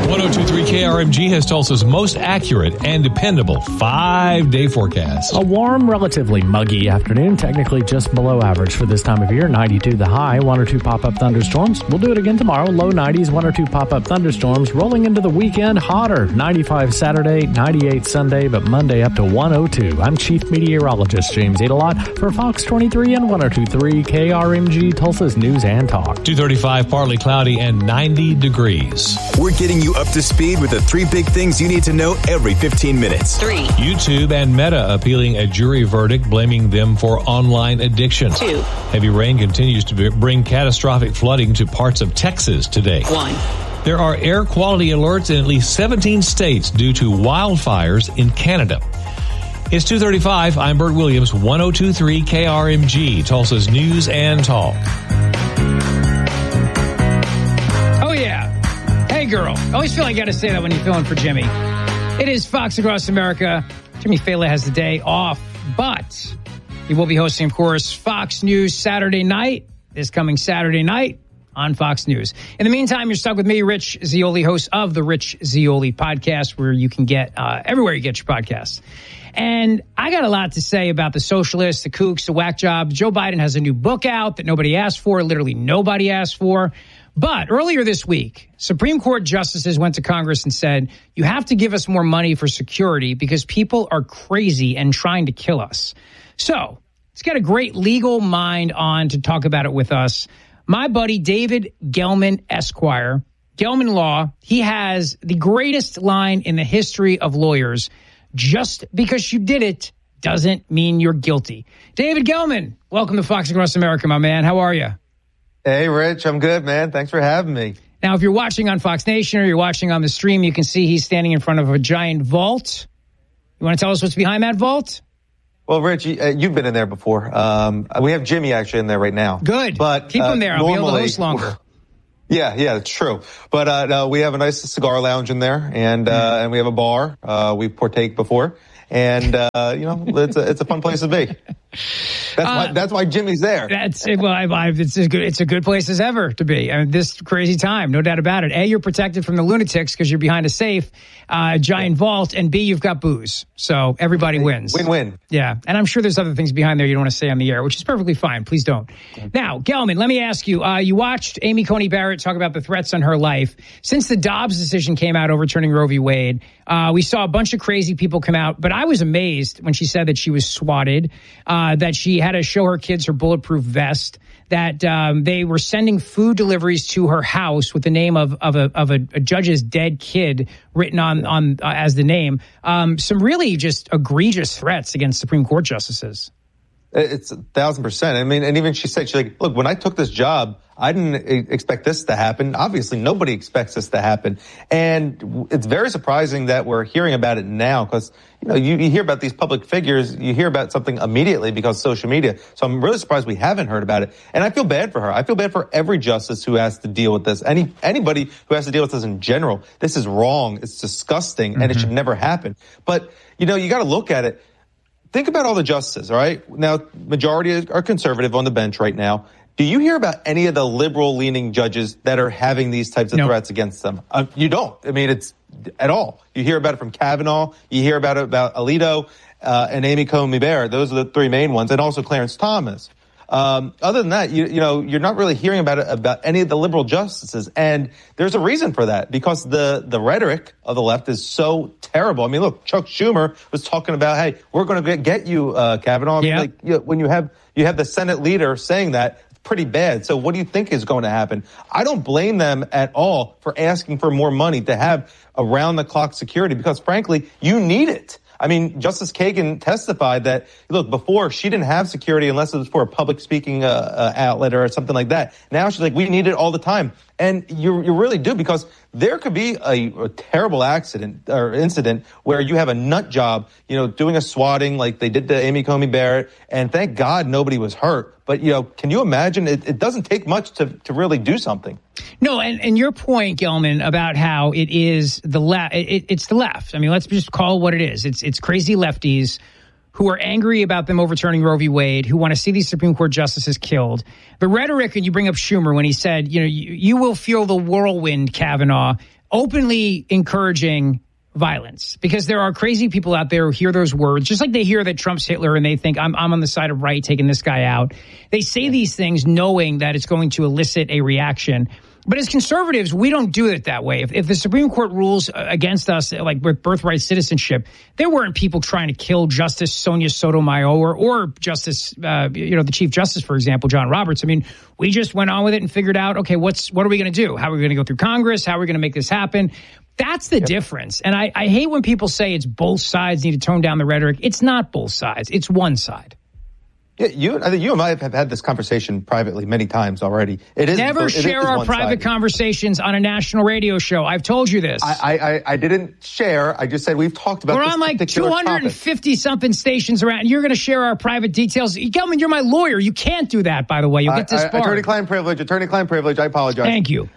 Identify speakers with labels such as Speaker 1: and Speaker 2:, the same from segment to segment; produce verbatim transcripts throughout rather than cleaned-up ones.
Speaker 1: one oh two point three K R M G has Tulsa's most accurate and dependable five-day forecast.
Speaker 2: A warm, relatively muggy afternoon, technically just below average for this time of year. ninety-two the high, one or two pop-up thunderstorms. We'll do it again tomorrow. Low nineties, one or two pop-up thunderstorms. Rolling into the weekend, hotter. ninety-five Saturday, ninety-eight Sunday, but Monday up to one oh two. I'm Chief Meteorologist James Adelot for Fox twenty-three and one oh two point three K R M G, Tulsa's News and Talk.
Speaker 1: two thirty-five, partly cloudy and ninety degrees.
Speaker 3: We're getting you up to speed with the three big things you need to know every fifteen minutes.
Speaker 4: Three.
Speaker 1: YouTube and Meta appealing a jury verdict, blaming them for online addiction.
Speaker 4: Two.
Speaker 1: Heavy rain continues to bring catastrophic flooding to parts of Texas today.
Speaker 4: One.
Speaker 1: There are air quality alerts in at least seventeen states due to wildfires in Canada. It's two thirty-five. I'm Bert Williams, one oh two point three K R M G, Tulsa's News and Talk.
Speaker 5: Hey, girl. I always feel like I got to say that when you're filling for Jimmy. It is Fox Across America. Jimmy Fallon has the day off, but he will be hosting, of course, Fox News Saturday night, this coming Saturday night on Fox News. In the meantime, you're stuck with me, Rich Zeoli, host of the Rich Zeoli podcast, where you can get uh, everywhere you get your podcasts. And I got a lot to say about the socialists, the kooks, the whack jobs. Joe Biden has a new book out that nobody asked for, literally nobody asked for. But earlier this week, Supreme Court justices went to Congress and said, you have to give us more money for security because people are crazy and trying to kill us. So let's get a great legal mind on to talk about it with us. My buddy, David Gelman, Esquire, Gelman Law. He has the greatest line in the history of lawyers. Just because you did it doesn't mean you're guilty. David Gelman, welcome to Fox Across America, my man. How are you?
Speaker 6: Hey, Rich, I'm good, man. Thanks for having me.
Speaker 5: Now, if you're watching on Fox Nation or you're watching on the stream, you can see he's standing in front of a giant vault. You want to tell us what's behind that vault?
Speaker 6: Well, Rich, you, uh, you've been in there before. Um, we have Jimmy actually in there right now.
Speaker 5: Good.
Speaker 6: But
Speaker 5: keep
Speaker 6: uh,
Speaker 5: him there. I'll
Speaker 6: normally,
Speaker 5: be able to host longer.
Speaker 6: Yeah, yeah, it's true. But uh, no, we have a nice cigar lounge in there, and uh, and we have a bar. Uh, we partake before. And, uh, you know, it's a, it's a fun place to be. That's why, uh, that's why Jimmy's there.
Speaker 5: That's well, I, I, it's as good. It's a good place as ever to be. I mean, this crazy time, no doubt about it. A, you're protected from the lunatics because you're behind a safe, uh, giant vault, and B, you've got booze, so everybody wins.
Speaker 6: Win-win.
Speaker 5: Yeah, and I'm sure there's other things behind there you don't want to say on the air, which is perfectly fine. Please don't. Now, Gelman, let me ask you. Uh, you watched Amy Coney Barrett talk about the threats on her life since the Dobbs decision came out overturning Roe v. Wade. Uh, we saw a bunch of crazy people come out, but I was amazed when she said that she was swatted, uh, that she had to show her kids her bulletproof vest, that um, they were sending food deliveries to her house with the name of of a of a, a judge's dead kid written on on uh, as the name. Um, some really just egregious threats against Supreme Court justices.
Speaker 6: It's a thousand percent. I mean, and even she said, she's like, look, when I took this job, I didn't expect this to happen. Obviously, nobody expects this to happen. And it's very surprising that we're hearing about it now because, you know, you, you hear about these public figures, you hear about something immediately because of social media. So I'm really surprised we haven't heard about it. And I feel bad for her. I feel bad for every justice who has to deal with this. Any anybody who has to deal with this in general. This is wrong. It's disgusting, mm-hmm. and it should never happen. But, you know, you got to look at it. Think about all the justices, all right? Now, majority are conservative on the bench right now. Do you hear about any of the liberal-leaning judges that are having these types of no. threats against them? Uh, you don't. I mean, it's at all. You hear about it from Kavanaugh. You hear about it about Alito uh, and Amy Coney Barrett. Those are the three main ones, and also Clarence Thomas. Um, other than that, you, you know, you're not really hearing about it, about any of the liberal justices. And there's a reason for that, because the, the rhetoric of the left is so terrible. I mean, look, Chuck Schumer was talking about, hey, we're going to get, get you, uh, Kavanaugh. I mean,
Speaker 5: yeah.
Speaker 6: like, you know, when you have, you have the Senate leader saying that, it's pretty bad. So what do you think is going to happen? I don't blame them at all for asking for more money to have around the clock security, because frankly, you need it. I mean, Justice Kagan testified that, look, before she didn't have security unless it was for a public speaking uh, uh, outlet or something like that. Now she's like, we need it all the time. And you you really do, because there could be a, a terrible accident or incident where you have a nut job, you know, doing a swatting like they did to Amy Coney Barrett. And thank God nobody was hurt. But, you know, can you imagine? It, it doesn't take much to, to really do something.
Speaker 5: No, and, and your point, Gelman, about how it is the left, it, it's the left. I mean, let's just call it what it is. It's it's crazy lefties who are angry about them overturning Roe v. Wade, who want to see these Supreme Court justices killed. The rhetoric, and you bring up Schumer when he said, you know, you, you will feel the whirlwind, Kavanaugh, openly encouraging violence, because there are crazy people out there who hear those words, just like they hear that Trump's Hitler and they think I'm, I'm on the side of right taking this guy out. They say these things knowing that it's going to elicit a reaction. But as conservatives, we don't do it that way. If, if the Supreme Court rules against us, like with birthright citizenship, there weren't people trying to kill Justice Sonia Sotomayor or, or Justice, uh, you know, the Chief Justice, for example, John Roberts. I mean, we just went on with it and figured out, okay, what's what are we going to do? How are we going to go through Congress? How are we going to make this happen? That's the yep. difference. And I, I hate when people say it's both sides need to tone down the rhetoric. It's not both sides. It's one side.
Speaker 6: Yeah, you, I think you and I have had this conversation privately many times already. It is
Speaker 5: never
Speaker 6: it
Speaker 5: share
Speaker 6: is
Speaker 5: our private conversations on a national radio show. I've told you this.
Speaker 6: I, I, I didn't share. I just said we've talked about.
Speaker 5: We're
Speaker 6: this
Speaker 5: on like two hundred fifty
Speaker 6: topic.
Speaker 5: Something stations around. And you're going to share our private details. Gelman, you're my lawyer. You can't do that. By the way, you'll get this far.
Speaker 6: Attorney-client privilege. Attorney-client privilege. I apologize.
Speaker 5: Thank you.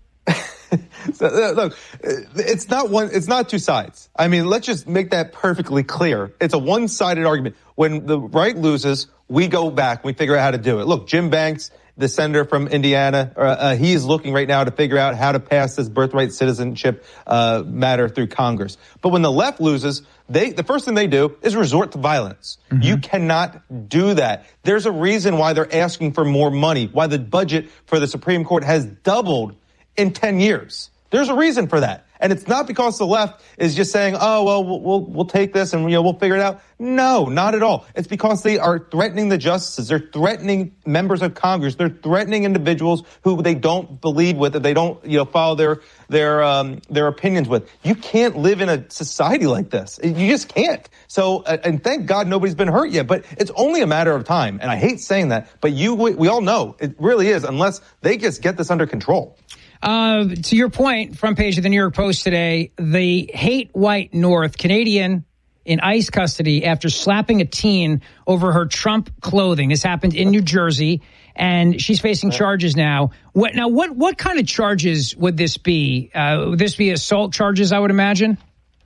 Speaker 6: So, uh, look, it's not one. It's not two sides. I mean, let's just make that perfectly clear. It's a one-sided argument. When the right loses, we go back. We figure out how to do it. Look, Jim Banks, the senator from Indiana, uh, he's looking right now to figure out how to pass this birthright citizenship uh, matter through Congress. But when the left loses, they the first thing they do is resort to violence. Mm-hmm. You cannot do that. There's a reason why they're asking for more money, why the budget for the Supreme Court has doubled in ten years. There's a reason for that. And it's not because the left is just saying, oh, well, we'll, we'll, we'll take this and, you know, we'll figure it out. No, not at all. It's because they are threatening the justices. They're threatening members of Congress. They're threatening individuals who they don't believe with, that they don't, you know, follow their, their, um, their opinions with. You can't live in a society like this. You just can't. So, and thank God nobody's been hurt yet, but it's only a matter of time. And I hate saying that, but you, we, we all know it really is, unless they just get this under control.
Speaker 5: Uh, to your point, front page of the New York Post today, the hate white North, Canadian in ICE custody after slapping a teen over her Trump clothing. This happened in New Jersey, and she's facing charges now. What now? What what kind of charges would this be? Uh, would this be assault charges, I would imagine?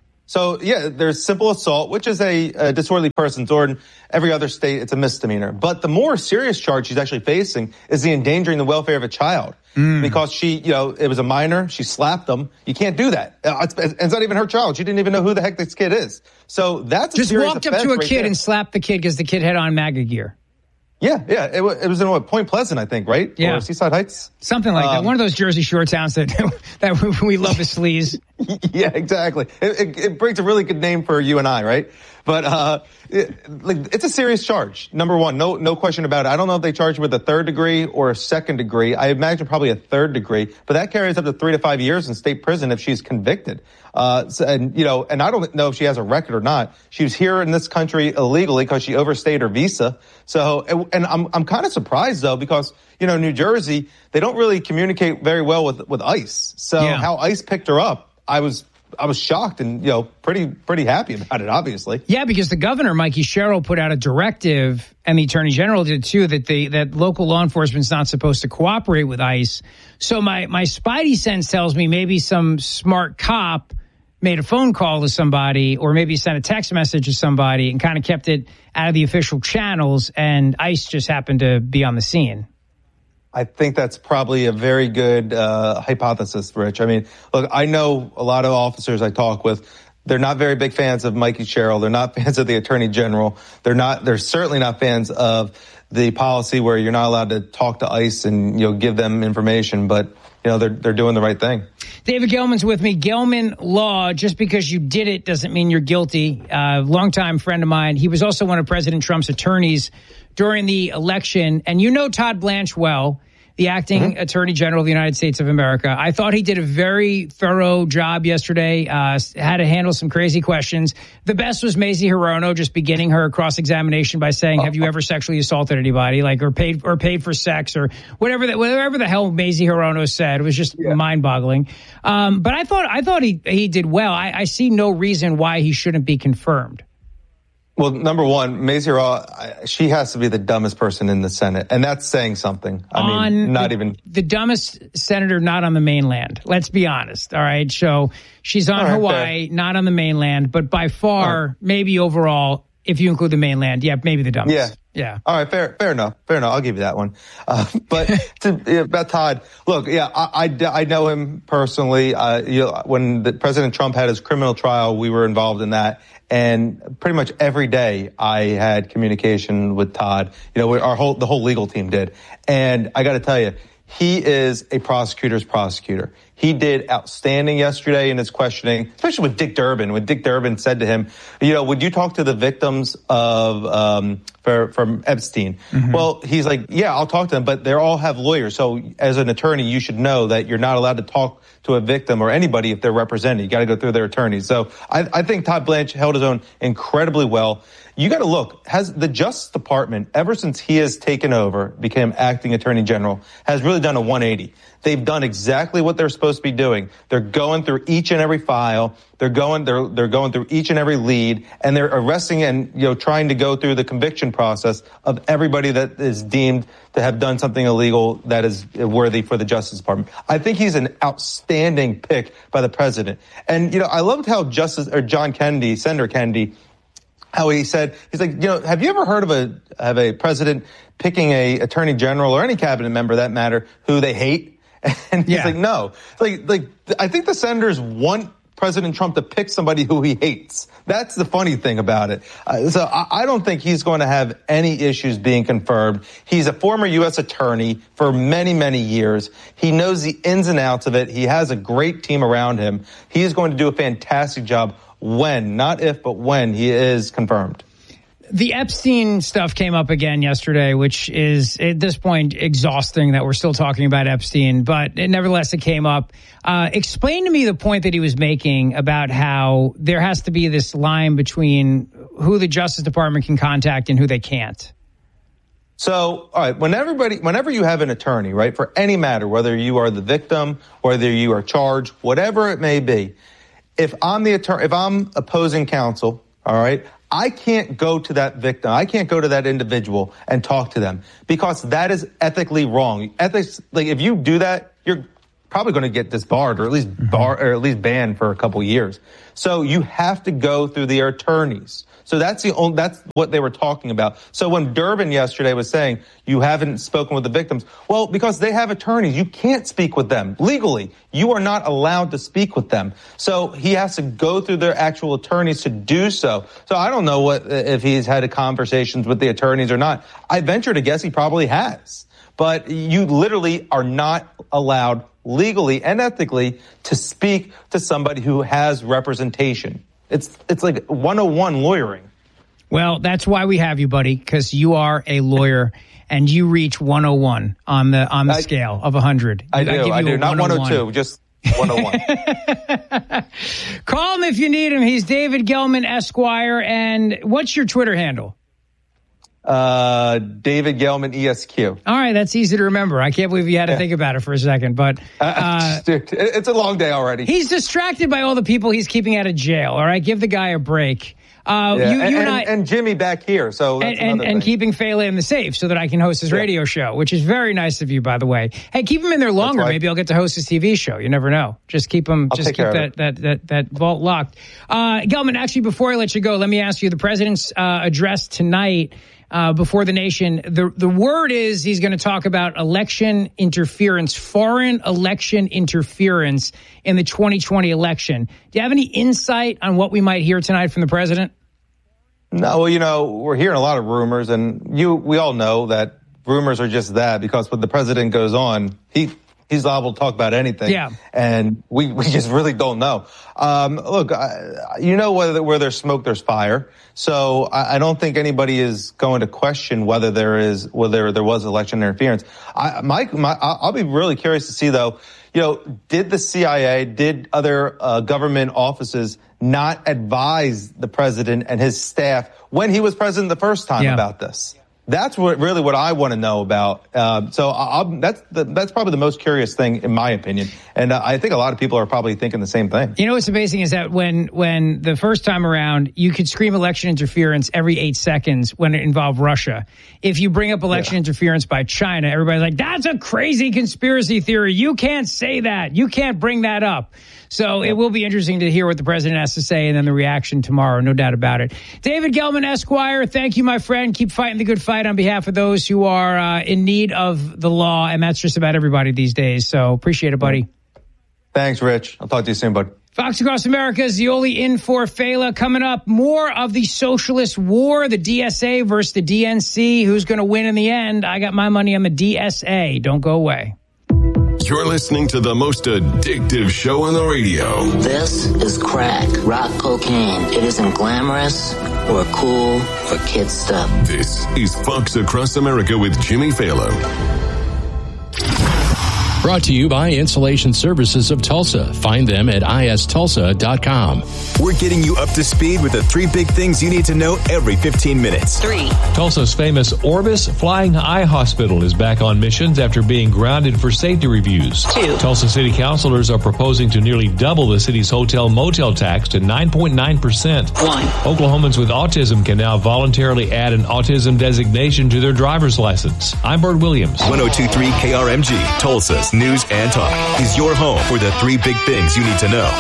Speaker 6: So, yeah, there's simple assault, which is a, a disorderly persons, or in every other state, it's a misdemeanor. But the more serious charge she's actually facing is the endangering the welfare of a child. Mm. Because she, you know, it was a minor. She slapped them. You can't do that. It's, it's not even her child. She didn't even know who the heck this kid is. So that's a
Speaker 5: just
Speaker 6: serious
Speaker 5: walked up to a
Speaker 6: right
Speaker 5: kid
Speaker 6: there.
Speaker 5: and slapped the kid because the kid had on MAGA gear.
Speaker 6: Yeah, yeah. It, it was in what, Point Pleasant, I think, right?
Speaker 5: Yeah.
Speaker 6: Or Seaside Heights?
Speaker 5: Something like um, that. One of those Jersey Shore towns that that we love the sleaze.
Speaker 6: Yeah, exactly. It, it, it brings a really good name for you and I, right? But uh, it, like, it's a serious charge. Number one, no no question about it. I don't know if they charge with a third degree or a second degree. I imagine probably a third degree, but that carries up to three to five years in state prison if she's convicted. Uh, so, and you know, and I don't know if she has a record or not. She was here in this country illegally because she overstayed her visa. So, and I'm I'm kind of surprised though, because you know, New Jersey, they don't really communicate very well with with ICE. So yeah. How ICE picked her up, I was. I was shocked and, you know, pretty, pretty happy about it, obviously.
Speaker 5: Yeah, because the governor, Mikey Sherrill, put out a directive, and the attorney general did too, that they, that local law enforcement's not supposed to cooperate with ICE. So my, my spidey sense tells me maybe some smart cop made a phone call to somebody, or maybe sent a text message to somebody and kind of kept it out of the official channels, and ICE just happened to be on the scene.
Speaker 6: I think that's probably a very good uh, hypothesis, Rich. I mean, look, I know a lot of officers I talk with. They're not very big fans of Mikey Sherrill. They're not fans of the attorney general. They're not. They're certainly not fans of the policy where you're not allowed to talk to ICE and, you know, give them information. But you know, they're they're doing the right thing.
Speaker 5: David Gelman's with me. Gelman Law. Just because you did it doesn't mean you're guilty. Uh, longtime friend of mine. He was also one of President Trump's attorneys during the election, and you know Todd Blanche well, the acting mm-hmm. Attorney General of the United States of America. I thought he did a very thorough job yesterday, uh, had to handle some crazy questions. The best was Mazie Hirono just beginning her cross-examination by saying, have you ever sexually assaulted anybody, like, or paid or paid for sex, or whatever that, whatever the hell Mazie Hirono said. It was just yeah. mind-boggling. Um, but I thought I thought he, he did well. I, I see no reason why he shouldn't be confirmed.
Speaker 6: Well, number one, Mazie Hirono, she has to be the dumbest person in the Senate, and that's saying something. I
Speaker 5: on
Speaker 6: mean, not
Speaker 5: the,
Speaker 6: even
Speaker 5: the dumbest senator, not on the mainland. Let's be honest. All right, so she's on right, Hawaii, fair. Not on the mainland, but by far, right. maybe overall, if you include the mainland, yeah, maybe the dumbest.
Speaker 6: Yeah.
Speaker 5: Yeah.
Speaker 6: All right. Fair, fair enough. Fair enough. I'll give you that one. Uh, but to, yeah, about Todd, look, yeah, I, I, I know him personally. Uh, you know, when the President Trump had his criminal trial, we were involved in that. And pretty much every day I had communication with Todd. You know, our whole, the whole legal team did. And I got to tell you, he is a prosecutor's prosecutor. He did outstanding yesterday in his questioning, especially with Dick Durbin. When Dick Durbin said to him, you know, would you talk to the victims of, um, for, from Epstein? Mm-hmm. Well, he's like, yeah, I'll talk to them, but they all have lawyers. So as an attorney, you should know that you're not allowed to talk to a victim or anybody if they're represented. You got to go through their attorneys. So I, I think Todd Blanche held his own incredibly well. You got to look, has the Justice Department, ever since he has taken over, became acting attorney general, has really done a one eighty. They've done exactly what they're supposed to be doing. They're going through each and every file. They're going, they're, they're going through each and every lead, and they're arresting and, you know, trying to go through the conviction process of everybody that is deemed to have done something illegal that is worthy for the Justice Department. I think he's an outstanding pick by the president. And, you know, I loved how Justice, or John Kennedy, Senator Kennedy, how he said, he's like, you know, have you ever heard of a, of a president picking a attorney general or any cabinet member, that matter, who they hate? And he's yeah. like, no, like, like, I think the senators want President Trump to pick somebody who he hates. That's the funny thing about it. Uh, so I, I don't think he's going to have any issues being confirmed. He's a former U S attorney for many, many years. He knows the ins and outs of it. He has a great team around him. He is going to do a fantastic job when, not if, but when he is confirmed.
Speaker 5: The Epstein stuff came up again yesterday, which is at this point exhausting that we're still talking about Epstein, but it, nevertheless it came up. Uh, explain to me the point that he was making about how there has to be this line between who the Justice Department can contact and who they can't.
Speaker 6: So, all right, when everybody, whenever you have an attorney, right, for any matter, whether you are the victim, whether you are charged, whatever it may be, if I'm the attorney, if I'm opposing counsel, all right, I can't go to that victim. I can't go to that individual and talk to them because that is ethically wrong. Ethics, like if you do that, you're probably going to get disbarred or at least bar or at least banned for a couple years. So you have to go through the attorneys. So that's the only, that's what they were talking about. So when Durbin yesterday was saying you haven't spoken with the victims, well, because they have attorneys, you can't speak with them legally. You are not allowed to speak with them. So he has to go through their actual attorneys to do so. So I don't know what if he's had conversations with the attorneys or not. I venture to guess he probably has. But you literally are not allowed legally and ethically to speak to somebody who has representation. It's it's like one oh one lawyering.
Speaker 5: Well, that's why we have you, buddy, because you are a lawyer and you reach one oh one on the on the I, scale of one hundred.
Speaker 6: I do, I, I do. Not one oh two, just one oh one.
Speaker 5: Call him if you need him. He's David Gelman, Esquire. And what's your Twitter handle?
Speaker 6: Uh, David Gelman, E S Q.
Speaker 5: All right, that's easy to remember. I can't believe you had to yeah. think about it for a second, but uh,
Speaker 6: it's a long day already.
Speaker 5: He's distracted by all the people he's keeping out of jail. All right, give the guy a break. Uh,
Speaker 6: yeah.
Speaker 5: you, you
Speaker 6: and,
Speaker 5: and, I,
Speaker 6: and Jimmy back here, so that's
Speaker 5: and, and, and keeping Fele in the safe so that I can host his yeah. radio show, which is very nice of you, by the way. Hey, keep him in there longer. Maybe I'll get to host his T V show. You never know. Just keep him.
Speaker 6: I'll
Speaker 5: just keep that, that that that vault locked. Uh, Gelman, actually, before I let you go, let me ask you: the president's uh, address tonight. Uh, before the nation, the the word is he's going to talk about election interference, foreign election interference in the twenty twenty election. Do you have any insight on what we might hear tonight from the president?
Speaker 6: No, well, you know, we're hearing a lot of rumors, and you we all know that rumors are just that because when the president goes on, he he's liable to talk about anything.
Speaker 5: Yeah.
Speaker 6: And we, we just really don't know. Um, look, I, you know, whether, where there's smoke, there's fire. So I, I don't think anybody is going to question whether there is, whether there was election interference. I, my, my, I'll be really curious to see though, you know, did the C I A, did other uh, government offices not advise the president and his staff when he was president the first time yeah. about this? That's what really what I want to know about. Uh, so I'll, that's the, that's probably the most curious thing, in my opinion. And uh, I think a lot of people are probably thinking the same thing.
Speaker 5: You know what's amazing is that when when the first time around, you could scream election interference every eight seconds when it involved Russia. If you bring up election yeah. interference by China, everybody's like, that's a crazy conspiracy theory. You can't say that. You can't bring that up. So it will be interesting to hear what the president has to say and then the reaction tomorrow. No doubt about it. David Gelman, Esquire, thank you, my friend. Keep fighting the good fight. fight on behalf of those who are uh, in need of the law, and that's just about everybody these days. So appreciate it, buddy.
Speaker 6: Thanks, Rich. I'll talk to you soon, bud.
Speaker 5: Fox Across America is the only in for Fela. Coming up, more of the socialist war, the D S A versus the D N C. Who's going to win in the end? I got my money on the D S A. Don't go away.
Speaker 4: You're listening to the most addictive show on the radio.
Speaker 7: This is crack, rock cocaine. It isn't glamorous or cool or kid stuff.
Speaker 4: This is Fox Across America with Jimmy Fallon.
Speaker 8: Brought to you by Insulation Services of Tulsa. Find them at I S Tulsa dot com.
Speaker 3: We're getting you up to speed with the three big things you need to know every fifteen minutes.
Speaker 7: Three.
Speaker 1: Tulsa's famous Orbis Flying Eye Hospital is back on missions after being grounded for safety reviews.
Speaker 7: Two.
Speaker 1: Tulsa city councilors are proposing to nearly double the city's hotel motel tax to nine point nine percent.
Speaker 7: One.
Speaker 1: Oklahomans with autism can now voluntarily add an autism designation to their driver's license. I'm Bert Williams.
Speaker 3: one oh two point three K R M G, Tulsa's News and Talk, is your home for the three big things you need to know.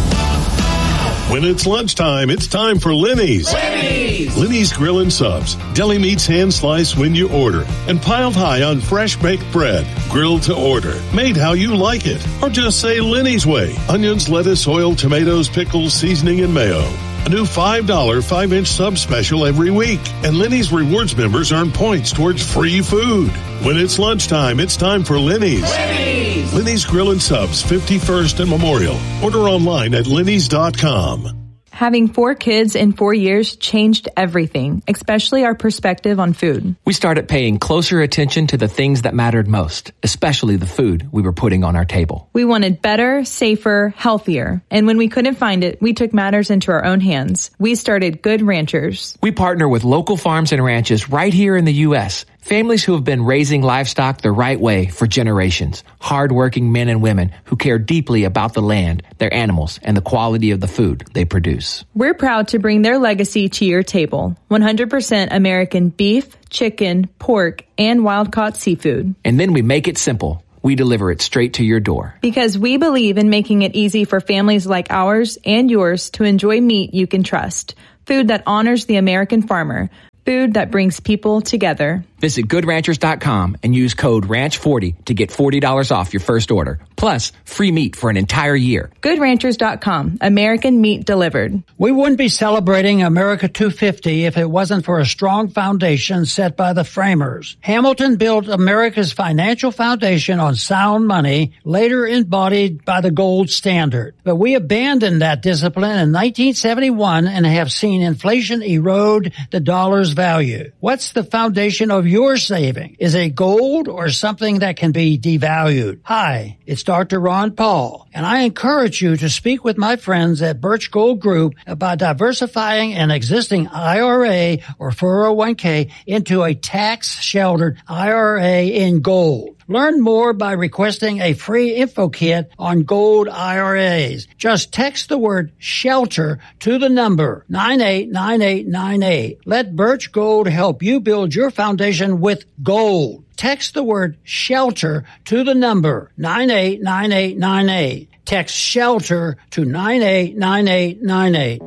Speaker 9: When it's lunchtime, it's time for Lenny's. Lenny's! Lenny's Grill and Subs. Deli meats hand sliced when you order and piled high on fresh baked bread. Grilled to order. Made how you like it. Or just say Lenny's way. Onions, lettuce, oil, tomatoes, pickles, seasoning, and mayo. A new five dollar five-inch sub special every week. And Lenny's Rewards members earn points towards free food. When it's lunchtime, it's time for Lenny's. Lenny's! Lenny's Grill and Subs, fifty-first and Memorial. Order online at Lenny's dot com.
Speaker 10: Having four kids in four years changed everything, especially our perspective on food.
Speaker 11: We started paying closer attention to the things that mattered most, especially the food we were putting on our table.
Speaker 10: We wanted better, safer, healthier. And when we couldn't find it, we took matters into our own hands. We started Good Ranchers.
Speaker 11: We partner with local farms and ranches right here in the U S Families who have been raising livestock the right way for generations. Hardworking men and women who care deeply about the land, their animals, and the quality of the food they produce.
Speaker 10: We're proud to bring their legacy to your table. one hundred percent American beef, chicken, pork, and wild-caught seafood.
Speaker 11: And then we make it simple. We deliver it straight to your door.
Speaker 10: Because we believe in making it easy for families like ours and yours to enjoy meat you can trust. Food that honors the American farmer. Food that brings people together.
Speaker 11: Visit good ranchers dot com and use code ranch forty to get forty dollars off your first order. Plus, free meat for an entire year.
Speaker 10: good ranchers dot com. American meat delivered.
Speaker 12: We wouldn't be celebrating America two fifty if it wasn't for a strong foundation set by the framers. Hamilton built America's financial foundation on sound money, later embodied by the gold standard. But we abandoned that discipline in nineteen seventy-one and have seen inflation erode the dollar's value. What's the foundation of your saving? Is it gold or something that can be devalued? Hi, it's Doctor Ron Paul, and I encourage you to speak with my friends at Birch Gold Group about diversifying an existing I R A or four oh one k into a tax-sheltered I R A in gold. Learn more by requesting a free info kit on gold I R As. Just text the word SHELTER to the number nine eight nine eight nine eight. Let Birch Gold help you build your foundation with gold. Text the word SHELTER to the number nine eight nine eight nine eight. Text SHELTER to nine eight nine eight nine eight.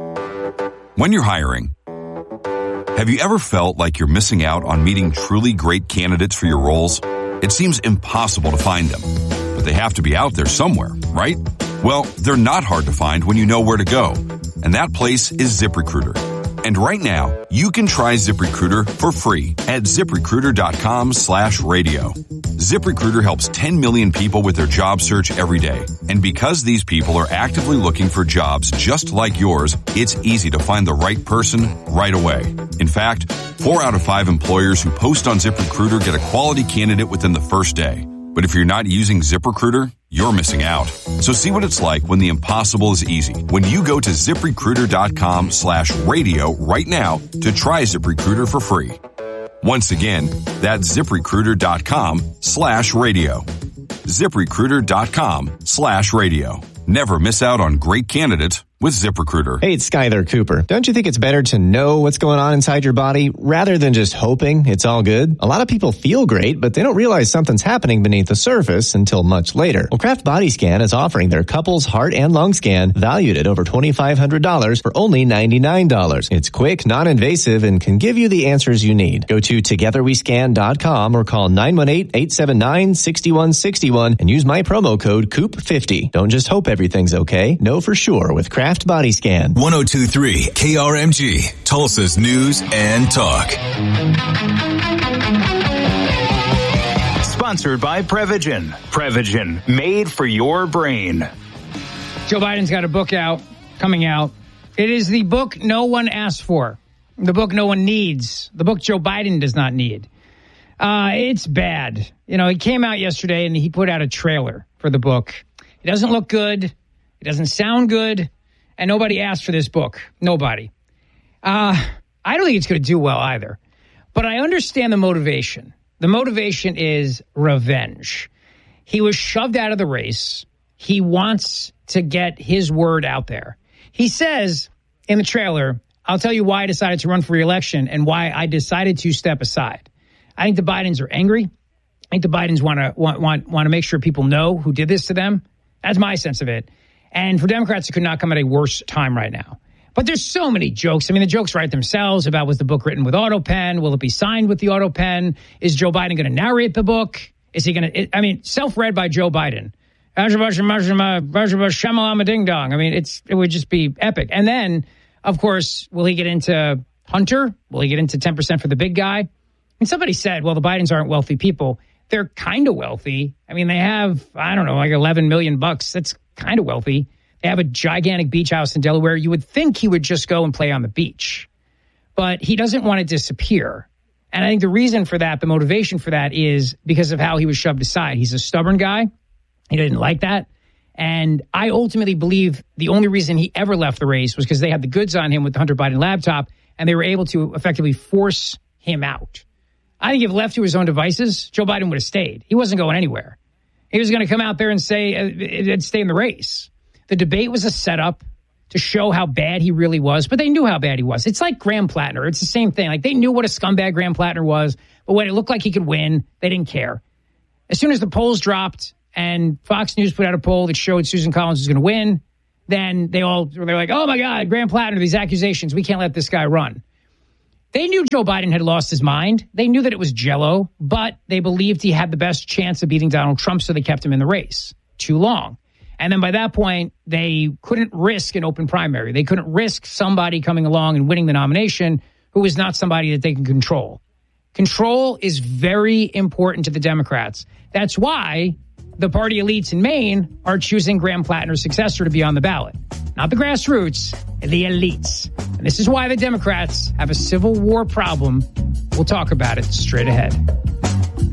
Speaker 13: When you're hiring, have you ever felt like you're missing out on meeting truly great candidates for your roles? It seems impossible to find them, but they have to be out there somewhere, right? Well, they're not hard to find when you know where to go, and that place is ZipRecruiter. And right now, you can try ZipRecruiter for free at ZipRecruiter.com slash radio. ZipRecruiter helps ten million people with their job search every day. And because these people are actively looking for jobs just like yours, it's easy to find the right person right away. In fact, four out of five employers who post on ZipRecruiter get a quality candidate within the first day. But if you're not using ZipRecruiter, you're missing out. So see what it's like when the impossible is easy. When you go to ZipRecruiter.com slash radio right now to try ZipRecruiter for free. Once again, that's ZipRecruiter.com slash radio. ZipRecruiter.com slash radio. Never miss out on great candidates with ZipRecruiter.
Speaker 14: Hey, it's Skyler Cooper. Don't you think it's better to know what's going on inside your body rather than just hoping it's all good? A lot of people feel great, but they don't realize something's happening beneath the surface until much later. Well, Kraft Body Scan is offering their couples heart and lung scan valued at over twenty-five hundred dollars for only ninety-nine dollars. It's quick, non-invasive, and can give you the answers you need. Go to together we scan dot com or call nine one eight, eight seven nine, six one six one and use my promo code coop fifty. Don't just hope everything's okay. Know for sure with Kraft Body Scan.
Speaker 3: one oh two point three K R M G, Tulsa's News and Talk.
Speaker 15: Sponsored by Prevagen. Prevagen, made for your brain.
Speaker 5: Joe Biden's got a book out, coming out. It is the book no one asked for. The book no one needs. The book Joe Biden does not need. Uh, it's bad. You know, it came out yesterday and he put out a trailer for the book. It doesn't look good. It doesn't sound good. And nobody asked for this book. Nobody. Uh, I don't think it's going to do well either. But I understand the motivation. The motivation is revenge. He was shoved out of the race. He wants to get his word out there. He says in the trailer, I'll tell you why I decided to run for re-election and why I decided to step aside. I think the Bidens are angry. I think the Bidens want to want, want, want to make sure people know who did this to them. That's my sense of it. And for Democrats, it could not come at a worse time right now. But there's so many jokes. I mean, the jokes write themselves about, was the book written with AutoPen? Will it be signed with the AutoPen? Is Joe Biden going to narrate the book? Is he going to, I mean, self-read by Joe Biden. I mean, it's it would just be epic. And then, of course, will he get into Hunter? Will he get into ten percent for the big guy? And somebody said, well, the Bidens aren't wealthy people. They're kind of wealthy. I mean, they have, I don't know, like eleven million bucks. That's kind of wealthy. They have a gigantic beach house in Delaware. You would think he would just go and play on the beach. But he doesn't want to disappear. And I think the reason for that, the motivation for that is because of how he was shoved aside. He's a stubborn guy. He didn't like that. And I ultimately believe the only reason he ever left the race was because they had the goods on him with the Hunter Biden laptop, and they were able to effectively force him out. I think if left to his own devices, Joe Biden would have stayed. He wasn't going anywhere. He was going to come out there and say, uh, stay in the race. The debate was a setup to show how bad he really was, but they knew how bad he was. It's like Graham Plattner. It's the same thing. Like, they knew what a scumbag Graham Plattner was, but when it looked like he could win, they didn't care. As soon as the polls dropped and Fox News put out a poll that showed Susan Collins was going to win, then they all, they're like, oh my God, Graham Plattner, these accusations, we can't let this guy run. They knew Joe Biden had lost his mind. They knew that it was jello, but they believed he had the best chance of beating Donald Trump, so they kept him in the race too long. And then by that point, they couldn't risk an open primary. They couldn't risk somebody coming along and winning the nomination who was not somebody that they can control. Control is very important to the Democrats. That's why the party elites in Maine are choosing Graham Plattner's successor to be on the ballot. Not the grassroots, the elites. And this is why the Democrats have a Civil War problem. We'll talk about it straight ahead.